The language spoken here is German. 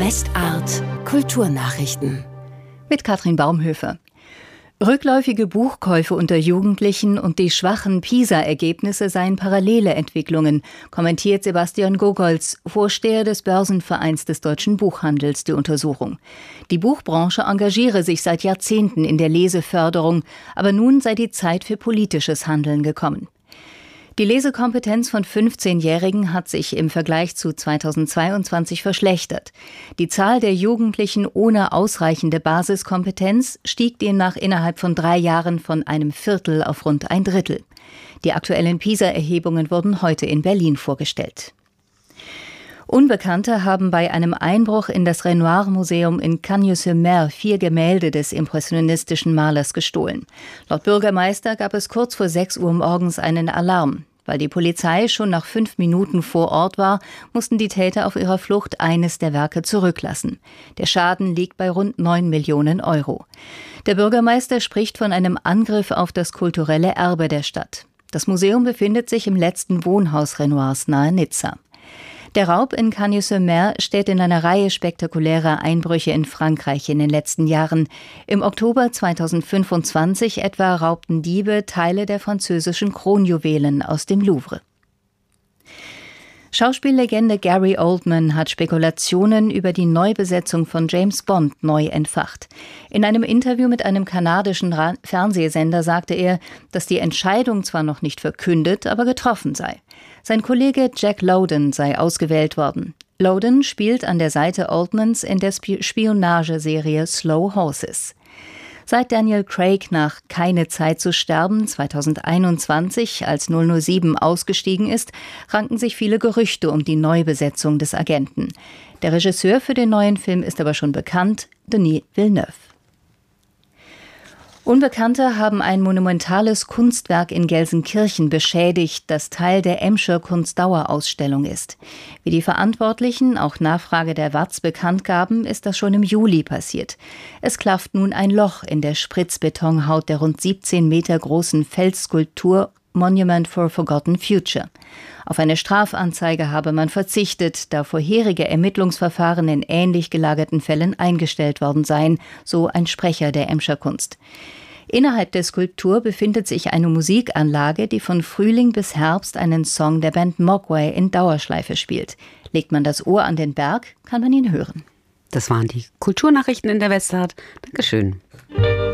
Westart Kulturnachrichten mit Katrin Baumhöfer. Rückläufige Buchkäufe unter Jugendlichen und die schwachen PISA-Ergebnisse seien parallele Entwicklungen, kommentiert Sebastian Gogolz, Vorsteher des Börsenvereins des deutschen Buchhandels, die Untersuchung. Die Buchbranche engagiere sich seit Jahrzehnten in der Leseförderung, aber nun sei die Zeit für politisches Handeln gekommen. Die Lesekompetenz von 15-Jährigen hat sich im Vergleich zu 2022 verschlechtert. Die Zahl der Jugendlichen ohne ausreichende Basiskompetenz stieg demnach innerhalb von 3 Jahren von einem Viertel auf rund ein Drittel. Die aktuellen PISA-Erhebungen wurden heute in Berlin vorgestellt. Unbekannte haben bei einem Einbruch in das Renoir-Museum in Cagnes-sur-Mer 4 Gemälde des impressionistischen Malers gestohlen. Laut Bürgermeister gab es kurz vor 6 Uhr morgens einen Alarm. Weil die Polizei schon nach 5 Minuten vor Ort war, mussten die Täter auf ihrer Flucht eines der Werke zurücklassen. Der Schaden liegt bei rund 9 Millionen Euro. Der Bürgermeister spricht von einem Angriff auf das kulturelle Erbe der Stadt. Das Museum befindet sich im letzten Wohnhaus Renoirs nahe Nizza. Der Raub in Cagnes-sur-Mer steht in einer Reihe spektakulärer Einbrüche in Frankreich in den letzten Jahren. Im Oktober 2025 etwa raubten Diebe Teile der französischen Kronjuwelen aus dem Louvre. Schauspiellegende Gary Oldman hat Spekulationen über die Neubesetzung von James Bond neu entfacht. In einem Interview mit einem kanadischen Fernsehsender sagte er, dass die Entscheidung zwar noch nicht verkündet, aber getroffen sei. Sein Kollege Jack Lowden sei ausgewählt worden. Lowden spielt an der Seite Oldmans in der Spionageserie Slow Horses. Seit Daniel Craig nach Keine Zeit zu sterben 2021 als 007 ausgestiegen ist, ranken sich viele Gerüchte um die Neubesetzung des Agenten. Der Regisseur für den neuen Film ist aber schon bekannt, Denis Villeneuve. Unbekannte haben ein monumentales Kunstwerk in Gelsenkirchen beschädigt, das Teil der Emscher Kunstdauerausstellung ist. Wie die Verantwortlichen auch Nachfrage der Watz bekannt gaben, ist das schon im Juli passiert. Es klafft nun ein Loch in der Spritzbetonhaut der rund 17 Meter großen Felsskulptur Monument for Forgotten Future. Auf eine Strafanzeige habe man verzichtet, da vorherige Ermittlungsverfahren in ähnlich gelagerten Fällen eingestellt worden seien, so ein Sprecher der Emscher Kunst. Innerhalb der Skulptur befindet sich eine Musikanlage, die von Frühling bis Herbst einen Song der Band Mogwai in Dauerschleife spielt. Legt man das Ohr an den Berg, kann man ihn hören. Das waren die Kulturnachrichten in der Westart. Dankeschön.